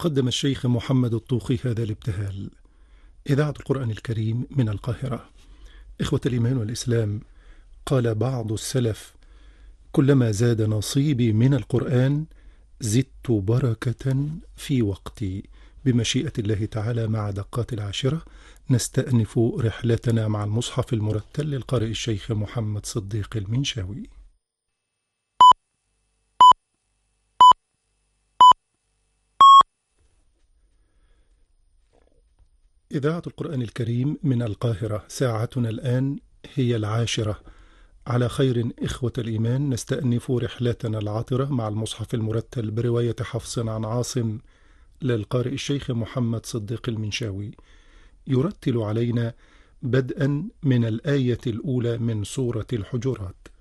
قدم الشيخ محمد الطوخي هذا الابتهال. إذاعة القرآن الكريم من القاهرة. إخوة الإيمان والإسلام، قال بعض السلف: كلما زاد نصيبي من القرآن زدت بركة في وقتي. بمشيئة الله تعالى مع دقات العاشرة نستأنف رحلتنا مع المصحف المرتل للقارئ الشيخ محمد صديق المنشاوي. إذاعة القرآن الكريم من القاهرة، ساعتنا الآن هي 10:00. على خير إخوة الإيمان، نستأنف رحلتنا العطرة مع المصحف المرتل برواية حفص عن عاصم للقارئ الشيخ محمد صديق المنشاوي. يرتل علينا بدءا من الآية الأولى من سورة الحجرات.